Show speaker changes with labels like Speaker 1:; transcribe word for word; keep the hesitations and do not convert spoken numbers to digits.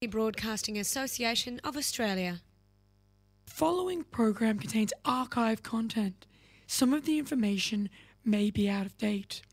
Speaker 1: Broadcasting Association of Australia.
Speaker 2: The following program contains archive content. Some of the information may be out of date.